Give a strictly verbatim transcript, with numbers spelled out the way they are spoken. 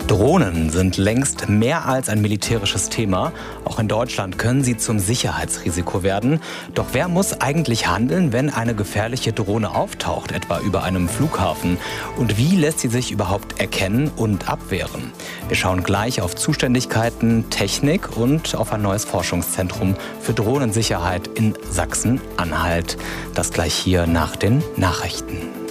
Drohnen sind längst mehr als ein militärisches Thema. Auch in Deutschland können sie zum Sicherheitsrisiko werden. Doch wer muss eigentlich handeln, wenn eine gefährliche Drohne auftaucht, etwa über einem Flughafen? Und wie lässt sie sich überhaupt erkennen und abwehren? Wir schauen gleich auf Zuständigkeiten, Technik und auf ein neues Forschungszentrum für Drohnensicherheit in Sachsen-Anhalt. Das gleich hier nach den Nachrichten.